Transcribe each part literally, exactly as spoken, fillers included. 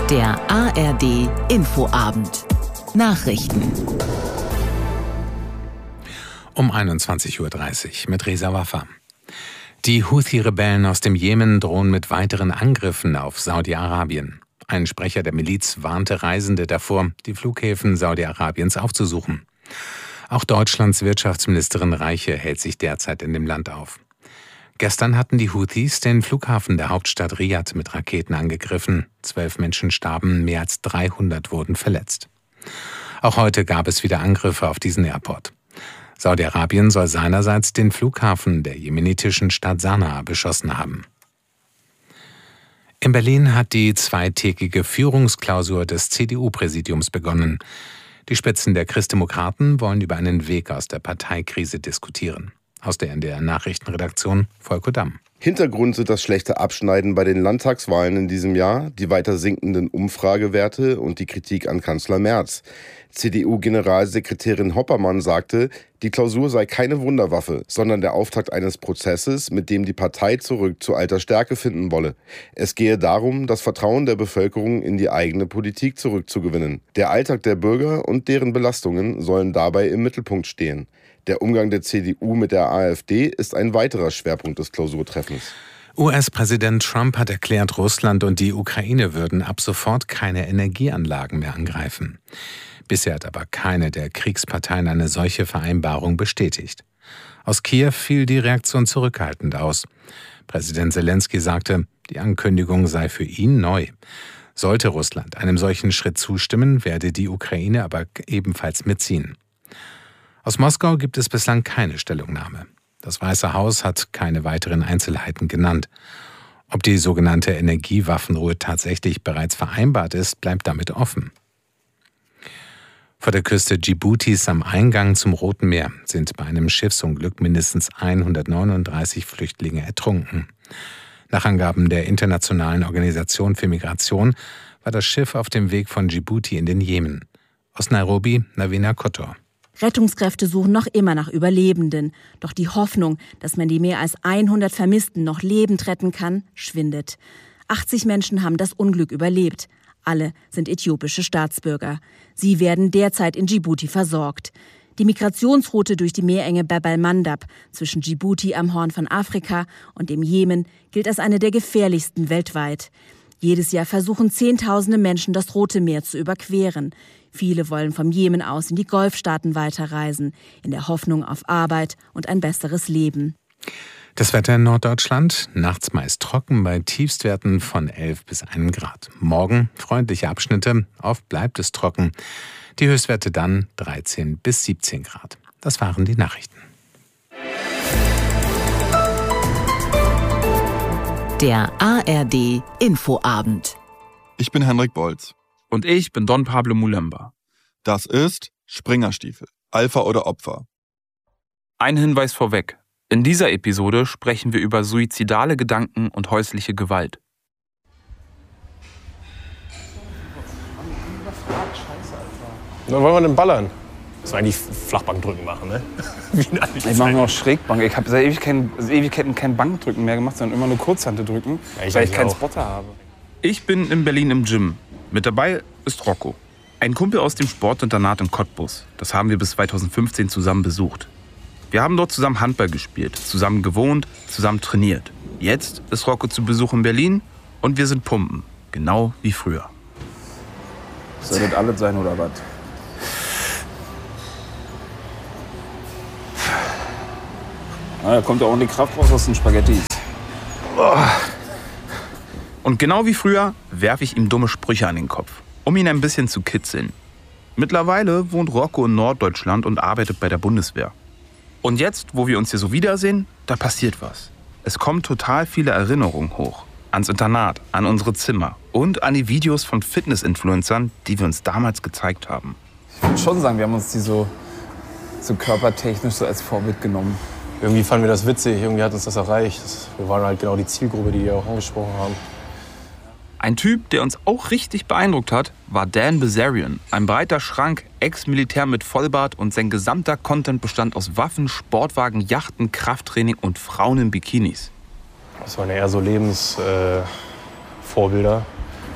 Der A R D Infoabend. Nachrichten. Um einundzwanzig Uhr dreißig mit Reza Waffa. Die Houthi-Rebellen aus dem Jemen drohen mit weiteren Angriffen auf Saudi-Arabien. Ein Sprecher der Miliz warnte Reisende davor, die Flughäfen Saudi-Arabiens aufzusuchen. Auch Deutschlands Wirtschaftsministerin Reiche hält sich derzeit in dem Land auf. Gestern hatten die Houthis den Flughafen der Hauptstadt Riad mit Raketen angegriffen. Zwölf Menschen starben, mehr als dreihundert wurden verletzt. Auch heute gab es wieder Angriffe auf diesen Airport. Saudi-Arabien soll seinerseits den Flughafen der jemenitischen Stadt Sanaa beschossen haben. In Berlin hat die zweitägige Führungsklausur des C D U-Präsidiums begonnen. Die Spitzen der Christdemokraten wollen über einen Weg aus der Parteikrise diskutieren. Aus der N D R-Nachrichtenredaktion Volker Damm. Hintergrund sind das schlechte Abschneiden bei den Landtagswahlen in diesem Jahr, die weiter sinkenden Umfragewerte und die Kritik an Kanzler Merz. C D U-Generalsekretärin Hoppermann sagte, die Klausur sei keine Wunderwaffe, sondern der Auftakt eines Prozesses, mit dem die Partei zurück zu alter Stärke finden wolle. Es gehe darum, das Vertrauen der Bevölkerung in die eigene Politik zurückzugewinnen. Der Alltag der Bürger und deren Belastungen sollen dabei im Mittelpunkt stehen. Der Umgang der C D U mit der AfD ist ein weiterer Schwerpunkt des Klausurtreffens. U S-Präsident Trump hat erklärt, Russland und die Ukraine würden ab sofort keine Energieanlagen mehr angreifen. Bisher hat aber keine der Kriegsparteien eine solche Vereinbarung bestätigt. Aus Kiew fiel die Reaktion zurückhaltend aus. Präsident Zelensky sagte, die Ankündigung sei für ihn neu. Sollte Russland einem solchen Schritt zustimmen, werde die Ukraine aber ebenfalls mitziehen. Aus Moskau gibt es bislang keine Stellungnahme. Das Weiße Haus hat keine weiteren Einzelheiten genannt. Ob die sogenannte Energiewaffenruhe tatsächlich bereits vereinbart ist, bleibt damit offen. Vor der Küste Dschibutis am Eingang zum Roten Meer sind bei einem Schiffsunglück mindestens hundertneununddreißig Flüchtlinge ertrunken. Nach Angaben der Internationalen Organisation für Migration war das Schiff auf dem Weg von Dschibuti in den Jemen. Aus Nairobi, Navina Kottor. Rettungskräfte suchen noch immer nach Überlebenden. Doch die Hoffnung, dass man die mehr als hundert Vermissten noch lebend retten kann, schwindet. achtzig Menschen haben das Unglück überlebt. Alle sind äthiopische Staatsbürger. Sie werden derzeit in Dschibuti versorgt. Die Migrationsroute durch die Meerenge Bab el-Mandab zwischen Dschibuti am Horn von Afrika und dem Jemen gilt als eine der gefährlichsten weltweit. Jedes Jahr versuchen Zehntausende Menschen, das Rote Meer zu überqueren. Viele wollen vom Jemen aus in die Golfstaaten weiterreisen, in der Hoffnung auf Arbeit und ein besseres Leben. Das Wetter in Norddeutschland, nachts meist trocken bei Tiefstwerten von elf bis einem Grad. Morgen freundliche Abschnitte, oft bleibt es trocken. Die Höchstwerte dann dreizehn bis siebzehn Grad. Das waren die Nachrichten. Der A R D Infoabend. Ich bin Henrik Bolz. Und ich bin Don Pablo Mulemba. Das ist Springerstiefel, Alpha oder Opfer. Ein Hinweis vorweg. In dieser Episode sprechen wir über suizidale Gedanken und häusliche Gewalt. Dann wollen wir den ballern. Das war eigentlich Flachbankdrücken machen, ne? Ich mache nur noch Schrägbank. Ich habe seit Ewigkeiten, seit Ewigkeiten kein Bankdrücken mehr gemacht, sondern immer nur Kurzhantel drücken, ja, ich weil ich keinen auch. Spotter habe. Ich bin in Berlin im Gym. Mit dabei ist Rocco. Ein Kumpel aus dem Sportinternat in Cottbus. Das haben wir bis zweitausendfünfzehn zusammen besucht. Wir haben dort zusammen Handball gespielt, zusammen gewohnt, zusammen trainiert. Jetzt ist Rocco zu Besuch in Berlin und wir sind Pumpen. Genau wie früher. Soll das alles sein oder was? Ah, da kommt ja auch die Kraft raus aus den Spaghettis. Oh. Und genau wie früher werfe ich ihm dumme Sprüche an den Kopf, um ihn ein bisschen zu kitzeln. Mittlerweile wohnt Rocco in Norddeutschland und arbeitet bei der Bundeswehr. Und jetzt, wo wir uns hier so wiedersehen, da passiert was. Es kommen total viele Erinnerungen hoch. Ans Internat, an unsere Zimmer und an die Videos von Fitness-Influencern, die wir uns damals gezeigt haben. Ich würde schon sagen, wir haben uns die so, so körpertechnisch so als Vorbild genommen. Irgendwie fanden wir das witzig, irgendwie hat uns das erreicht. Wir waren halt genau die Zielgruppe, die die auch angesprochen haben. Ein Typ, der uns auch richtig beeindruckt hat, war Dan Bilzerian. Ein breiter Schrank, Ex-Militär mit Vollbart und sein gesamter Content bestand aus Waffen, Sportwagen, Yachten, Krafttraining und Frauen in Bikinis. Das waren eher so Lebensvorbilder. Äh,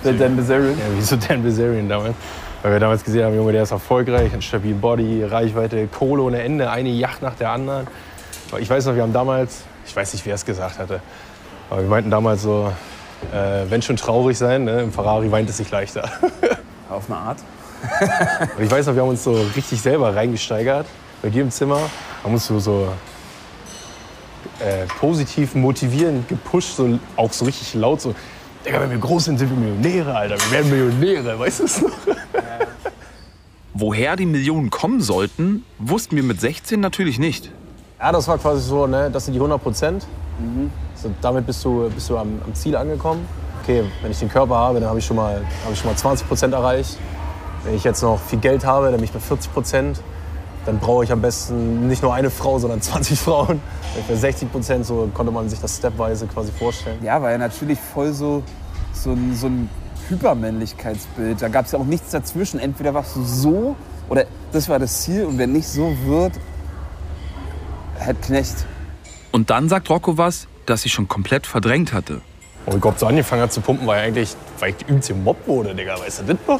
Der Dan Bilzerian? Ja, wieso Dan Bilzerian damals? Weil wir damals gesehen haben, Junge, der ist erfolgreich, hat stabilen Body, Reichweite, Kohle ohne Ende, eine Yacht nach der anderen. Ich weiß noch, wir haben damals, ich weiß nicht, wer es gesagt hatte, aber wir meinten damals so, äh, wenn schon traurig sein, ne, im Ferrari weint es sich leichter. Auf eine Art. Und ich weiß noch, wir haben uns so richtig selber reingesteigert bei dir im Zimmer, haben uns so, so äh, positiv motivierend gepusht, so, auch so richtig laut so, Digga, wenn wir groß sind, sind wir Millionäre, Alter, wir werden Millionäre, weißt du es noch? Woher die Millionen kommen sollten, wussten wir mit sechzehn natürlich nicht. Ja, das war quasi so, ne, das sind die hundert Prozent. Mhm. So, damit bist du, bist du am, am Ziel angekommen. Okay, wenn ich den Körper habe, dann habe ich schon mal, habe ich schon mal zwanzig Prozent erreicht. Wenn ich jetzt noch viel Geld habe, dann bin ich bei vierzig Prozent. Dann brauche ich am besten nicht nur eine Frau, sondern zwanzig Frauen. Bei sechzig Prozent, so konnte man sich das stepweise quasi vorstellen. Ja, war ja natürlich voll so, so, ein, so ein Hypermännlichkeitsbild. Da gab es ja auch nichts dazwischen. Entweder warst du so oder das war das Ziel. Und wenn nicht so wird, halt Knecht. Und dann sagt Rocco was, das ich schon komplett verdrängt hatte. Und ich glaube, so angefangen hat zu pumpen, war ja eigentlich, weil ich übelst gemobbt wurde, Digga. Weißt du das noch?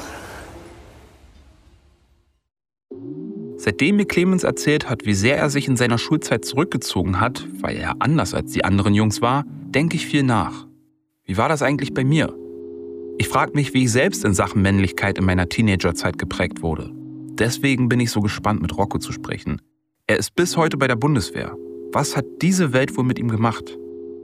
Seitdem mir Clemens erzählt hat, wie sehr er sich in seiner Schulzeit zurückgezogen hat, weil er anders als die anderen Jungs war, denke ich viel nach. Wie war das eigentlich bei mir? Ich frage mich, wie ich selbst in Sachen Männlichkeit in meiner Teenagerzeit geprägt wurde. Deswegen bin ich so gespannt, mit Rocco zu sprechen. Er ist bis heute bei der Bundeswehr. Was hat diese Welt wohl mit ihm gemacht?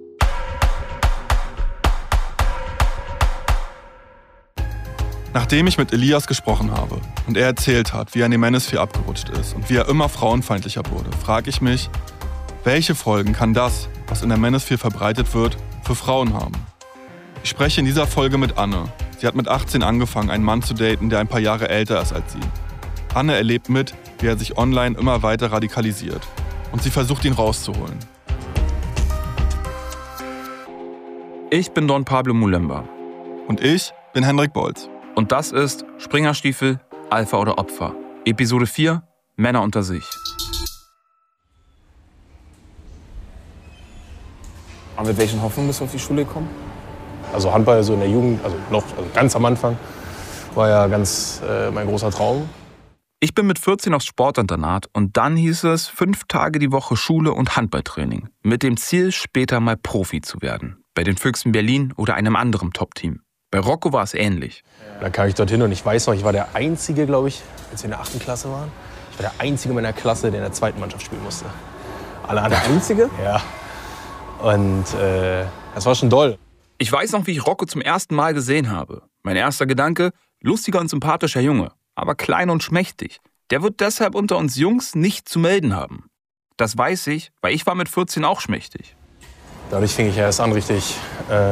Nachdem ich mit Elias gesprochen habe und er erzählt hat, wie er in die Manosphere abgerutscht ist und wie er immer frauenfeindlicher wurde, frage ich mich, welche Folgen kann das, was in der Manosphere verbreitet wird, für Frauen haben? Ich spreche in dieser Folge mit Anne. Sie hat mit achtzehn angefangen, einen Mann zu daten, der ein paar Jahre älter ist als sie. Anne erlebt mit, wie er sich online immer weiter radikalisiert. Und sie versucht, ihn rauszuholen. Ich bin Don Pablo Mulemba. Und ich bin Hendrik Bolz. Und das ist Springerstiefel, Alpha oder Opfer. Episode vier, Männer unter sich. Und mit welchen Hoffnungen bist du auf die Schule gekommen? Also Handball so in der Jugend, also noch also ganz am Anfang, war ja ganz äh, mein großer Traum. Ich bin mit vierzehn aufs Sportinternat und dann hieß es fünf Tage die Woche Schule und Handballtraining. Mit dem Ziel, später mal Profi zu werden. Bei den Füchsen Berlin oder einem anderen Top-Team. Bei Rocco war es ähnlich. Da kam ich dorthin und ich weiß noch, ich war der Einzige, glaube ich, als wir in der achten Klasse waren. Ich war der Einzige meiner Klasse, der in der zweiten Mannschaft spielen musste. Alle anderen. Der Einzige? Ja. Und äh, das war schon doll. Ich weiß noch, wie ich Rocco zum ersten Mal gesehen habe. Mein erster Gedanke, lustiger und sympathischer Junge, aber klein und schmächtig. Der wird deshalb unter uns Jungs nicht zu melden haben. Das weiß ich, weil ich war mit vierzehn auch schmächtig. Dadurch fing ich ja erst an, richtig äh,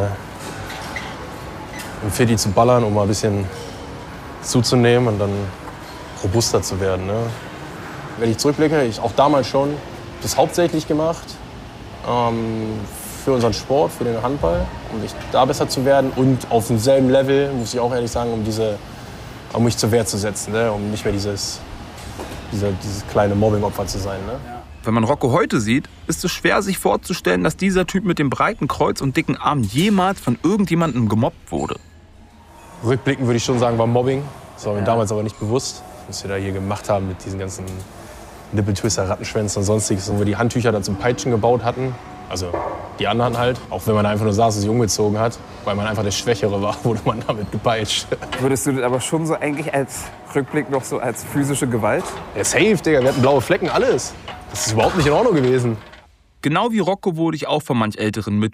im Fitti zu ballern, um mal ein bisschen zuzunehmen und dann robuster zu werden. Ne? Wenn ich zurückblicke, ich auch damals schon das hauptsächlich gemacht ähm, für unseren Sport, für den Handball, um mich da besser zu werden und auf demselben Level, muss ich auch ehrlich sagen, um, diese, um mich zur Wehr zu setzen, ne? Um nicht mehr dieses, diese, dieses kleine Mobbing-Opfer zu sein. Ne? Ja. Wenn man Rocco heute sieht, ist es schwer, sich vorzustellen, dass dieser Typ mit dem breiten Kreuz und dicken Armen jemals von irgendjemandem gemobbt wurde. Rückblickend würde ich schon sagen, war Mobbing. Das war mir ja. damals aber nicht bewusst, was wir da hier gemacht haben mit diesen ganzen Nippeltwister, Rattenschwänzen und sonstiges. Und wir die Handtücher dann zum Peitschen gebaut hatten. Also die anderen halt. Auch wenn man einfach nur saß und sich umgezogen hat, weil man einfach der Schwächere war, wurde man damit gepeitscht. Würdest du das aber schon so eigentlich als Rückblick noch so als physische Gewalt? Ja, safe, Digga. Wir hatten blaue Flecken, alles. Das ist überhaupt nicht in Ordnung gewesen. Genau wie Rocco wurde ich auch von manch älteren Mitschülern